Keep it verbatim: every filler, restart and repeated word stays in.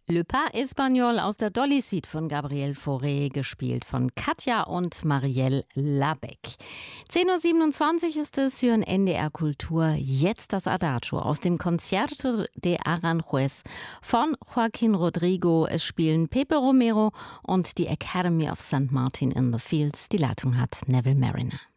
Le Pas Espagnol aus der Dolly Suite von Gabriel Fauré, gespielt von Katja und Marielle Labeck. zehn Uhr siebenundzwanzig ist es für ein N D R Kultur. Jetzt das Adagio aus dem Concierto de Aranjuez von Joaquín Rodrigo. Es spielen Pepe Romero und die Academy of Saint Martin in the Fields. Die Leitung hat Neville Mariner.